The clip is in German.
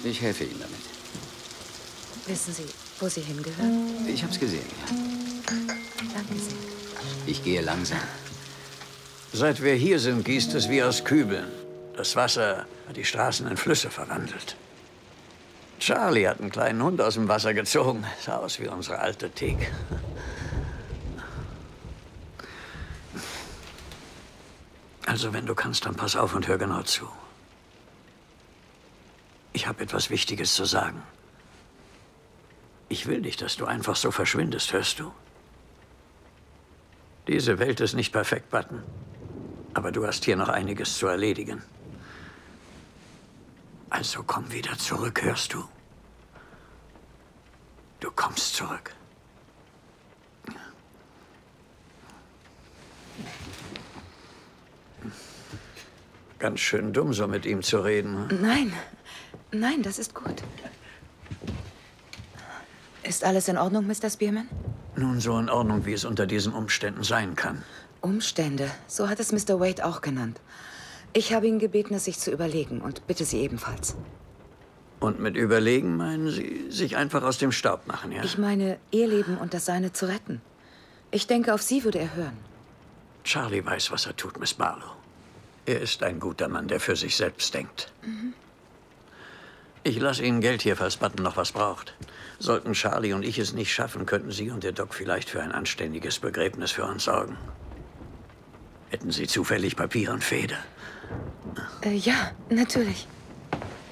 Ich helfe Ihnen damit. Wissen Sie, wo Sie hingehören? Ich hab's gesehen, ja. Danke sehr. Ich gehe langsam. Seit wir hier sind, gießt es wie aus Kübeln. Das Wasser hat die Straßen in Flüsse verwandelt. Charlie hat einen kleinen Hund aus dem Wasser gezogen. Sah aus wie unsere alte Thek. Also, wenn du kannst, dann pass auf und hör genau zu. Ich habe etwas Wichtiges zu sagen. Ich will nicht, dass du einfach so verschwindest, hörst du? Diese Welt ist nicht perfekt, Button. Aber du hast hier noch einiges zu erledigen. Also komm wieder zurück, hörst du? Du kommst zurück. Ganz schön dumm, so mit ihm zu reden. Nein, nein, das ist gut. Ist alles in Ordnung, Mr. Spearman? Nun, so in Ordnung, wie es unter diesen Umständen sein kann. Umstände, so hat es Mr. Wade auch genannt. Ich habe ihn gebeten, es sich zu überlegen und bitte Sie ebenfalls. Und mit Überlegen meinen Sie, sich einfach aus dem Staub machen, ja? Ich meine, Ihr Leben und das Seine zu retten. Ich denke, auf Sie würde er hören. Charlie weiß, was er tut, Miss Barlow. Er ist ein guter Mann, der für sich selbst denkt. Ich lasse Ihnen Geld hier, falls Button noch was braucht. Sollten Charlie und ich es nicht schaffen, könnten Sie und der Doc vielleicht für ein anständiges Begräbnis für uns sorgen. Hätten Sie zufällig Papier und Feder? Ja, natürlich.